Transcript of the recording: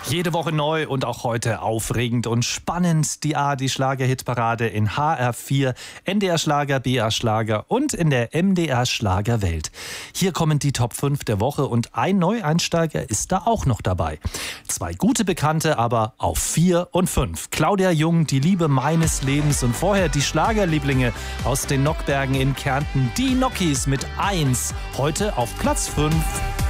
Jede Woche neu und auch heute aufregend und spannend. Die Schlager-Hitparade in HR4, NDR Schlager, BR Schlager und in der MDR Schlagerwelt. Hier kommen die Top 5 der Woche und ein Neueinsteiger ist da auch noch dabei. 2 gute Bekannte, aber auf 4 und 5. Claudia Jung, die Liebe meines Lebens, und vorher die Schlagerlieblinge aus den Nockbergen in Kärnten, die Nockies mit 1. Heute auf Platz 5.